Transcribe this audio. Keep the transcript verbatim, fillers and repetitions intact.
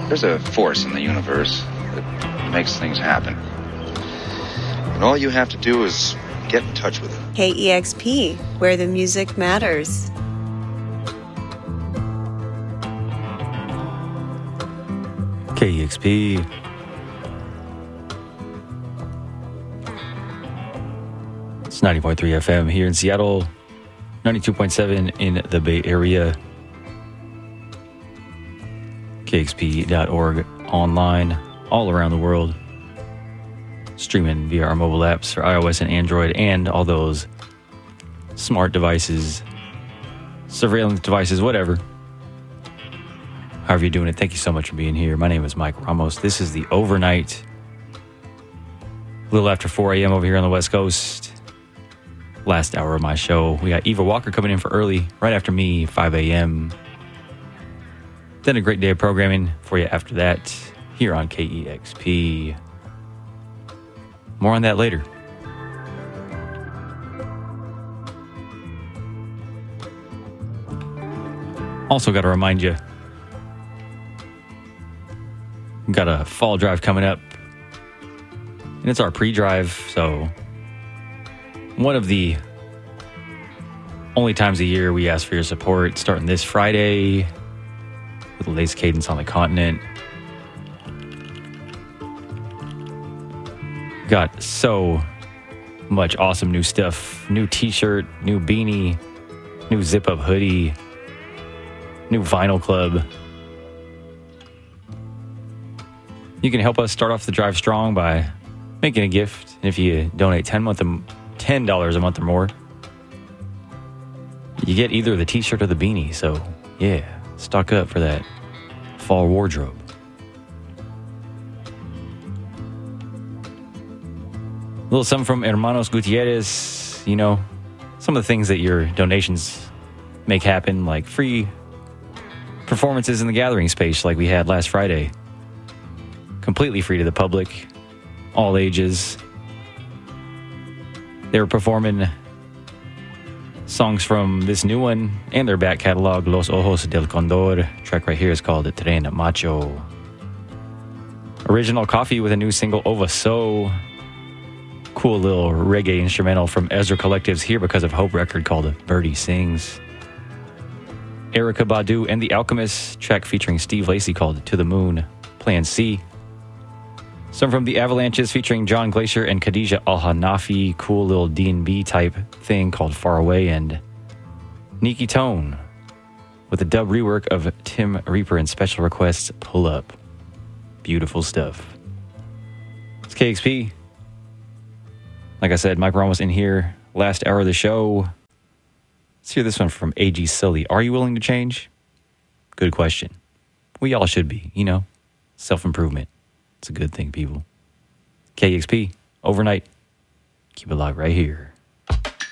There's a force in the universe that makes things happen. And all you have to do is get in touch with it. K E X P, where the music matters. K E X P. It's ninety point three F M here in Seattle, ninety-two point seven in the Bay Area. K X P dot org online, all around the world. Streaming via our mobile apps for iOS and Android and all those smart devices, surveillance devices, whatever. However you're doing it, thank you so much for being here. My name is Mike Ramos. This is the Overnight. A little after four a.m. over here on the West Coast. Last hour of my show. We got Eva Walker coming in for early, right after me, five a.m. Then a great day of programming for you after that, here on K E X P. More on that later. Also got to remind you, we've got a fall drive coming up. And it's our pre-drive, so one of the only times a year we ask for your support, starting this Friday with the latest cadence on the continent. Got so much awesome new stuff. New t-shirt, new beanie, new zip-up hoodie, new vinyl club. You can help us start off the drive strong by making a gift. And if you donate ten dollars a month or more, you get either the t-shirt or the beanie. So, yeah, stock up for that fall wardrobe. A little something from Hermanos Gutierrez. You know, some of the things that your donations make happen, like free performances in the gathering space like we had last Friday. Completely free to the public, all ages. They were performing songs from this new one and their back catalog, Los Ojos del Condor. Track right here is called Tren Macho. Original Coffee with a new single, Ova So. Cool little reggae instrumental from Ezra Collective's Here Because of Hope record called Birdie Sings. Erykah Badu and The Alchemist, track featuring Steve Lacy called To the Moon, Plan C. Some from The Avalanches featuring John Glacier and Khadija Al-Hanafi, cool little D and B type thing called Far Away, and Nikki Tone with a dub rework of Tim Reaper and Special Requests Pull Up. Beautiful stuff. It's K X P. Like I said, Mike Ramos in here. Last hour of the show. Let's hear this one from A G Sully. Are you willing to change? Good question. We all should be, you know. Self-improvement. It's a good thing, people. K X P, overnight. Keep it live right here.